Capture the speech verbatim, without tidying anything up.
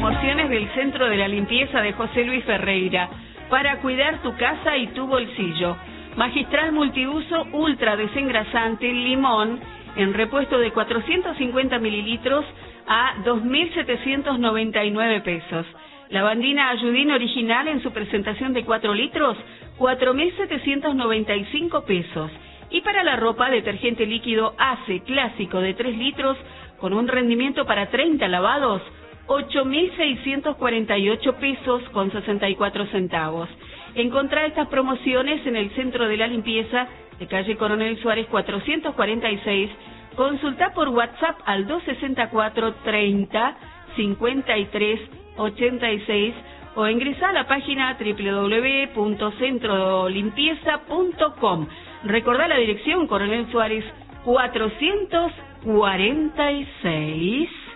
promociones del Centro de la Limpieza de José Luis Ferreira para cuidar tu casa y tu bolsillo. Magistral multiuso ultra desengrasante limón en repuesto de cuatrocientos cincuenta mililitros a dos mil setecientos noventa y nueve pesos. Lavandina Ayudín original en su presentación de cuatro litros, cuatro mil setecientos noventa y cinco pesos. Y para la ropa, detergente líquido Ace clásico de tres litros con un rendimiento para treinta lavados, ocho mil seiscientos cuarenta y ocho pesos con sesenta y cuatro centavos. Encontrá estas promociones en el Centro de la Limpieza de calle Coronel Suárez cuatrocientos cuarenta y seis. Consultá por WhatsApp al dos sesenta y cuatro, treinta, cincuenta y tres, ochenta y seis o ingresá a la página doble u doble u doble u punto centro limpieza punto com. Recordá la dirección Coronel Suárez cuatrocientos cuarenta y seis.